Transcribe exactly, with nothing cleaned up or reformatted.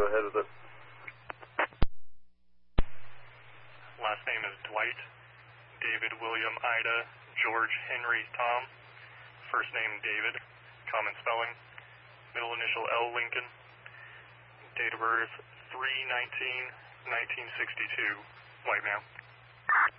Go ahead with it. Last name is Dwight. David William Ida George Henry Tom. First name David. Common spelling. Middle initial L Lincoln. Date of birth three nineteen nineteen sixty-two. White male.